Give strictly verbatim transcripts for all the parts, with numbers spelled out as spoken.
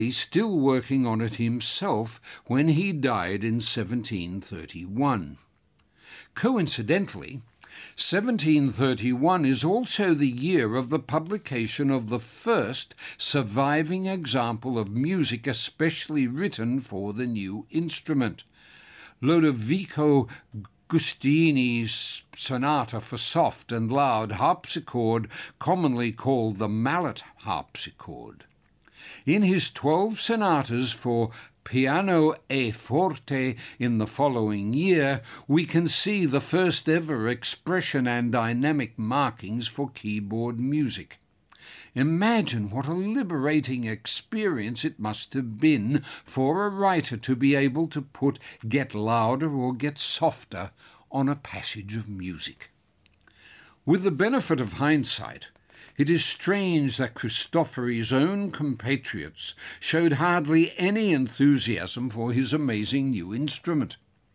He's still working on it himself when he died in seventeen thirty-one. Coincidentally, seventeen thirty-one is also the year of the publication of the first surviving example of music especially written for the new instrument, Lodovico Giustini's sonata for soft and loud harpsichord, commonly called the mallet harpsichord. In his twelve sonatas for piano e forte in the following year, we can see the first ever expression and dynamic markings for keyboard music. Imagine what a liberating experience it must have been for a writer to be able to put "get louder" or "get softer" on a passage of music. With the benefit of hindsight, it is strange that Cristofori's own compatriots showed hardly any enthusiasm for his amazing new instrument.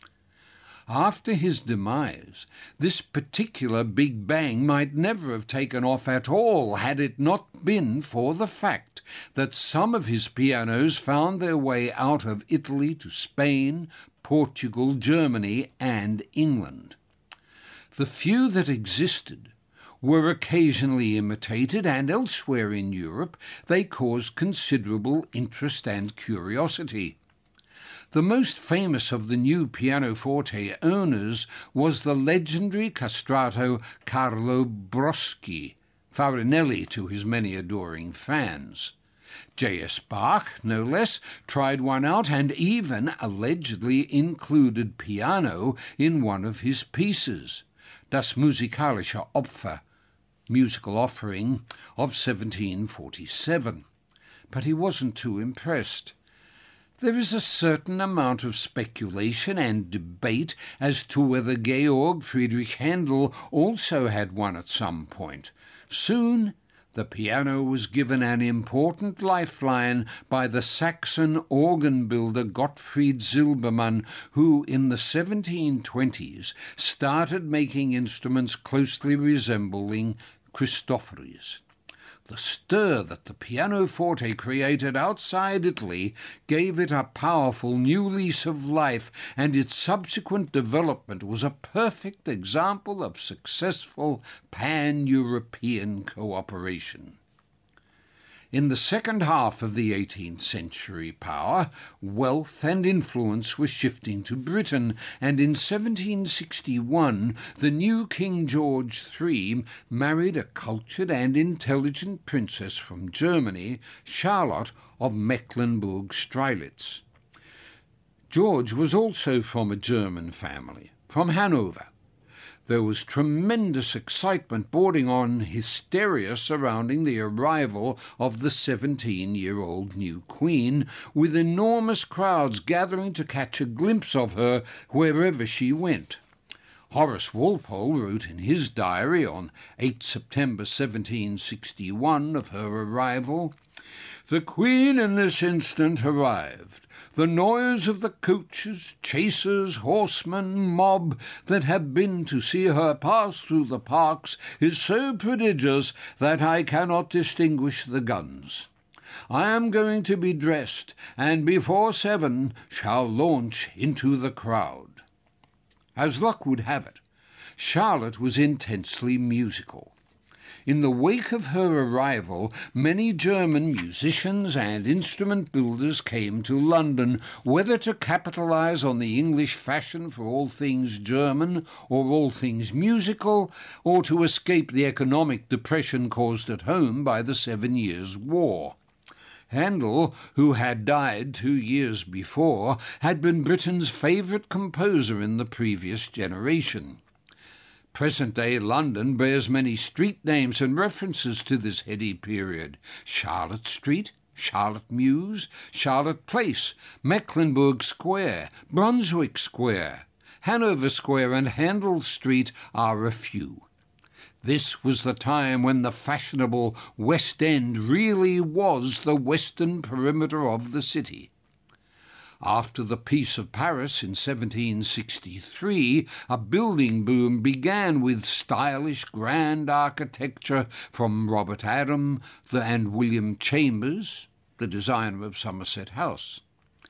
After his demise, this particular Big Bang might never have taken off at all had it not been for the fact that some of his pianos found their way out of Italy to Spain, Portugal, Germany, and England. The few that existed were occasionally imitated, and elsewhere in Europe they caused considerable interest and curiosity. The most famous of the new pianoforte owners was the legendary castrato Carlo Broschi, Farinelli to his many adoring fans. J S Bach, no less, tried one out and even allegedly included piano in one of his pieces, Das Musikalische Opfer, musical offering, of seventeen forty-seven. But he wasn't too impressed. There is a certain amount of speculation and debate as to whether Georg Friedrich Handel also had one at some point. Soon the piano was given an important lifeline by the Saxon organ builder Gottfried Silbermann, who in the seventeen twenties started making instruments closely resembling Cristofori's. The stir that the pianoforte created outside Italy gave it a powerful new lease of life, and its subsequent development was a perfect example of successful pan-European cooperation. In the second half of the eighteenth century, power, wealth and influence were shifting to Britain, and in seventeen sixty-one the new King George the Third married a cultured and intelligent princess from Germany, Charlotte of Mecklenburg-Strelitz. George was also from a German family, from Hanover. There was tremendous excitement bordering on hysteria surrounding the arrival of the seventeen-year-old new queen, with enormous crowds gathering to catch a glimpse of her wherever she went. Horace Walpole wrote in his diary on the eighth of September seventeen sixty-one of her arrival, "The Queen in this instant arrived. The noise of the coaches, chasers, horsemen, mob that have been to see her pass through the parks is so prodigious that I cannot distinguish the guns. I am going to be dressed, and before seven shall launch into the crowd." As luck would have it, Charlotte was intensely musical. In the wake of her arrival, many German musicians and instrument builders came to London, whether to capitalize on the English fashion for all things German or all things musical, or to escape the economic depression caused at home by the Seven Years' War. Handel, who had died two years before, had been Britain's favourite composer in the previous generation. Present-day London bears many street names and references to this heady period: Charlotte Street, Charlotte Mews, Charlotte Place, Mecklenburg Square, Brunswick Square, Hanover Square, and Handel Street are a few. This was the time when the fashionable West End really was the western perimeter of the city. After the Peace of Paris in seventeen sixty-three, a building boom began with stylish grand architecture from Robert Adam and William Chambers, the designer of Somerset House.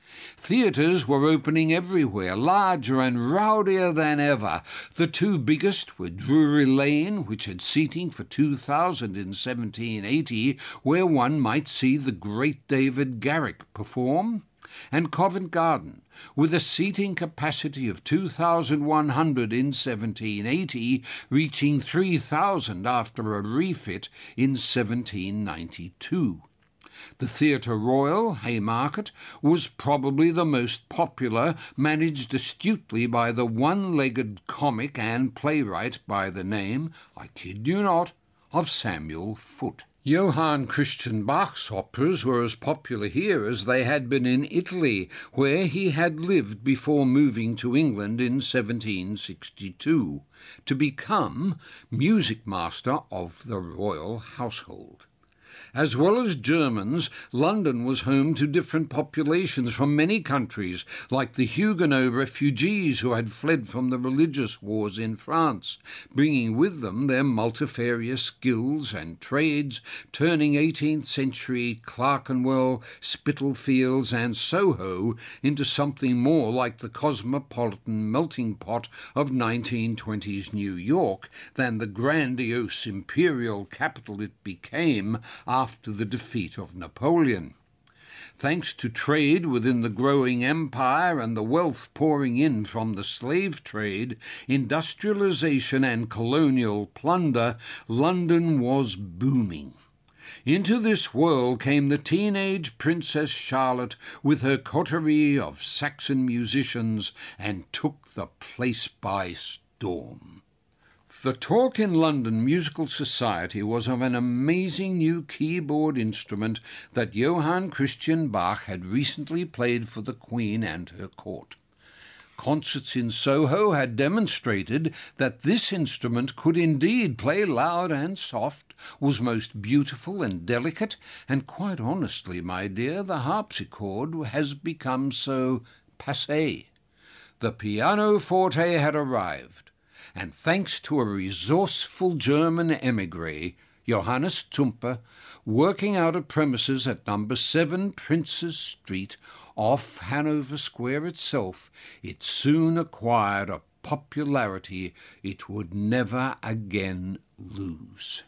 Theatres were opening everywhere, larger and rowdier than ever. The two biggest were Drury Lane, which had seating for two thousand in seventeen eighty, where one might see the great David Garrick perform, and Covent Garden, with a seating capacity of two thousand one hundred in seventeen eighty, reaching three thousand after a refit in seventeen ninety-two. The Theatre Royal, Haymarket, was probably the most popular, managed astutely by the one-legged comic and playwright by the name, I kid you not, of Samuel Foote. Johann Christian Bach's operas were as popular here as they had been in Italy, where he had lived before moving to England in seventeen sixty-two, to become music master of the royal household. As well as Germans, London was home to different populations from many countries, like the Huguenot refugees who had fled from the religious wars in France, bringing with them their multifarious skills and trades, turning eighteenth century Clerkenwell, Spitalfields and Soho into something more like the cosmopolitan melting pot of nineteen twenties New York than the grandiose imperial capital it became after the defeat of Napoleon. Thanks to trade within the growing empire and the wealth pouring in from the slave trade, industrialization and colonial plunder, London was booming. Into this world came the teenage Princess Charlotte with her coterie of Saxon musicians and took the place by storm. The talk in London musical society was of an amazing new keyboard instrument that Johann Christian Bach had recently played for the Queen and her court. Concerts in Soho had demonstrated that this instrument could indeed play loud and soft, was most beautiful and delicate, and quite honestly, my dear, the harpsichord has become so passé. The pianoforte had arrived, and thanks to a resourceful German émigré, Johannes Zumper, working out of premises at number seven Princes Street, off Hanover Square itself, it soon acquired a popularity it would never again lose.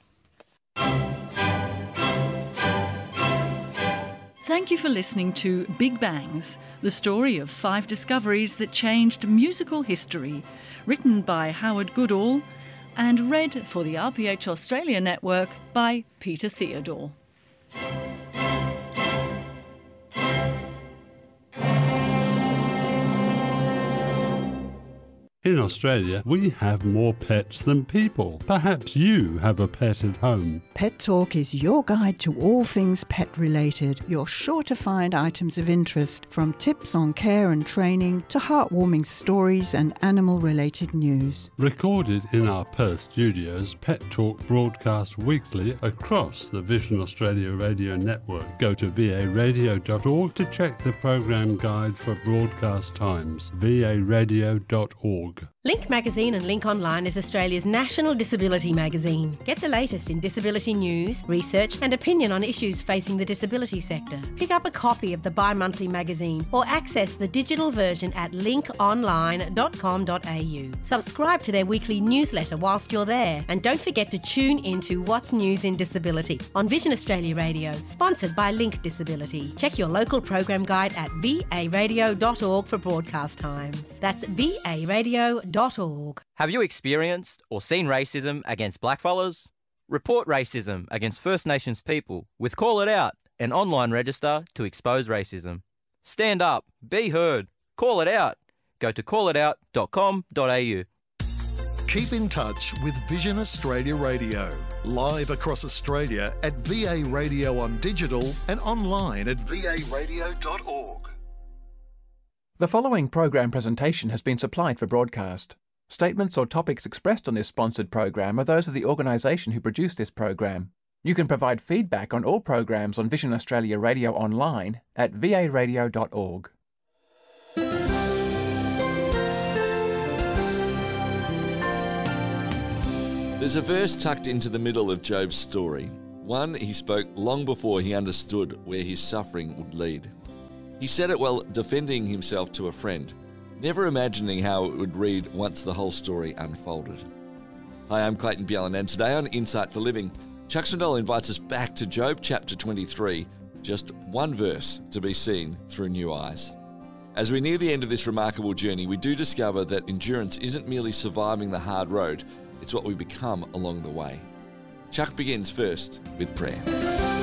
Thank you for listening to Big Bangs, the story of five discoveries that changed musical history, written by Howard Goodall and read for the R P H Australia Network by Peter Theodore. In Australia, we have more pets than people. Perhaps you have a pet at home. Pet Talk is your guide to all things pet-related. You're sure to find items of interest, from tips on care and training to heartwarming stories and animal-related news. Recorded in our Perth studios, Pet Talk broadcasts weekly across the Vision Australia Radio Network. Go to v a radio dot org to check the program guide for broadcast times. v a radio dot org. Link Magazine and Link Online is Australia's national disability magazine. Get the latest in disability news, research and opinion on issues facing the disability sector. Pick up a copy of the bi-monthly magazine or access the digital version at link online dot com dot a u. Subscribe to their weekly newsletter whilst you're there, and don't forget to tune into What's News in Disability on Vision Australia Radio, sponsored by Link Disability. Check your local program guide at v a radio dot org for broadcast times. That's v a radio dot org. Have you experienced or seen racism against blackfellas? Report racism against First Nations people with Call It Out, an online register to expose racism. Stand up, be heard, call it out. Go to call it out dot com dot a u. Keep in touch with Vision Australia Radio, live across Australia at V A Radio on digital and online at v a radio dot org. The following program presentation has been supplied for broadcast. Statements or topics expressed on this sponsored program are those of the organisation who produced this program. You can provide feedback on all programs on Vision Australia Radio Online at v a radio dot org. There's a verse tucked into the middle of Job's story. One he spoke long before he understood where his suffering would lead. He said it while defending himself to a friend, never imagining how it would read once the whole story unfolded. Hi, I'm Clayton Bjelland, and today on Insight for Living, Chuck Swindoll invites us back to Job chapter twenty-three, just one verse to be seen through new eyes. As we near the end of this remarkable journey, we do discover that endurance isn't merely surviving the hard road, it's what we become along the way. Chuck begins first with prayer.